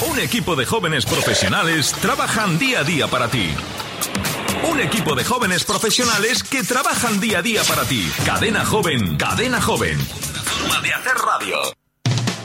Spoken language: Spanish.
Un equipo de jóvenes profesionales trabajan día a día para ti. Un equipo de jóvenes profesionales que trabajan día a día para ti. Cadena Joven, Cadena Joven. Una forma de hacer radio.